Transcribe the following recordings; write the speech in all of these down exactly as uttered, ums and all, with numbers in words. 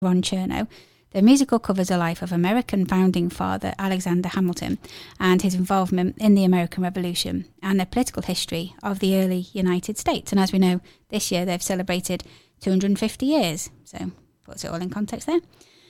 Ron Chernow. The musical covers the life of American founding father Alexander Hamilton and his involvement in the American Revolution and the political history of the early United States. And as we know, this year they've celebrated two hundred fifty years. So puts it all in context there.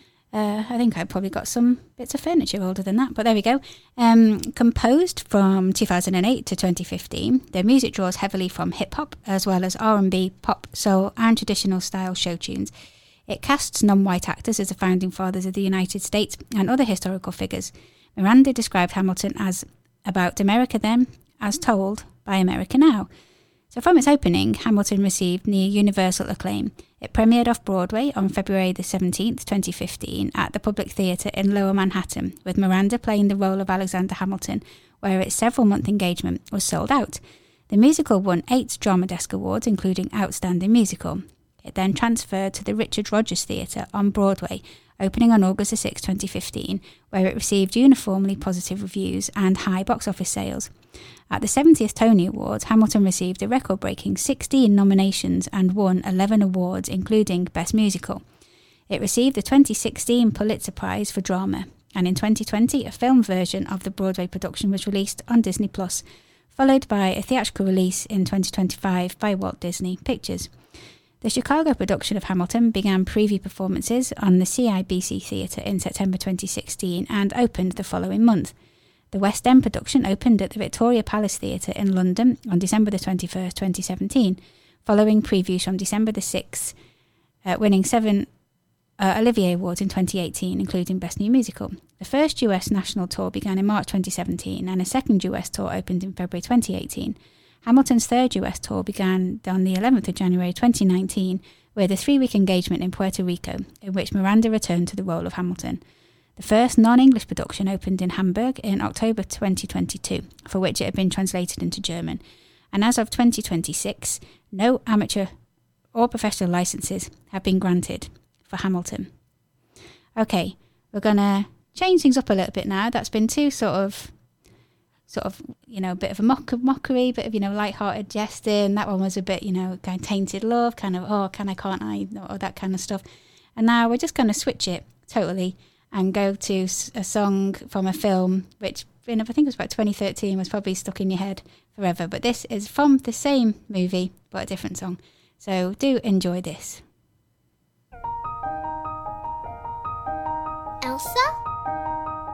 Uh, I think I probably got some bits of furniture older than that, but there we go. Um, composed from two thousand eight to twenty fifteen, their music draws heavily from hip-hop as well as R and B, pop, soul and traditional style show tunes. It casts non-white actors as the founding fathers of the United States and other historical figures. Miranda described Hamilton as about America then, as told by America now. So from its opening, Hamilton received near universal acclaim. It premiered off-Broadway on February the seventeenth, twenty fifteen at the Public Theatre in Lower Manhattan, with Miranda playing the role of Alexander Hamilton, where its several-month engagement was sold out. The musical won eight Drama Desk Awards, including Outstanding Musical. It then transferred to the Richard Rodgers Theatre on Broadway, opening on August the sixth, twenty fifteen, where it received uniformly positive reviews and high box office sales. At the seventieth Tony Awards, Hamilton received a record-breaking sixteen nominations and won eleven awards, including Best Musical. It received the twenty sixteen Pulitzer Prize for Drama, and in twenty twenty, a film version of the Broadway production was released on Disney plus, followed by a theatrical release in twenty twenty-five by Walt Disney Pictures. The Chicago production of Hamilton began preview performances on the C I B C Theatre in September twenty sixteen and opened the following month. The West End production opened at the Victoria Palace Theatre in London on December the twenty-first, twenty seventeen, following previews from December the sixth, uh, winning seven uh, Olivier Awards in twenty eighteen, including Best New Musical. The first U S national tour began in March twenty seventeen, and a second U S tour opened in February twenty eighteen. Hamilton's third U S tour began on the eleventh of January twenty nineteen with a three-week engagement in Puerto Rico, in which Miranda returned to the role of Hamilton. The first non-English production opened in Hamburg in October twenty twenty-two, for which it had been translated into German. And as of twenty twenty-six, no amateur or professional licenses have been granted for Hamilton. Okay, we're going to change things up a little bit now. That's been too sort of... sort of, you know, a bit of a mock mockery, bit of, you know, light-hearted jesting. That one was a bit, you know, kind of tainted love, kind of, oh, can I, can't I, or that kind of stuff. And now we're just going to switch it totally and go to a song from a film, which, you know, I think it was about twenty thirteen, was probably stuck in your head forever. But this is from the same movie, but a different song. So do enjoy this.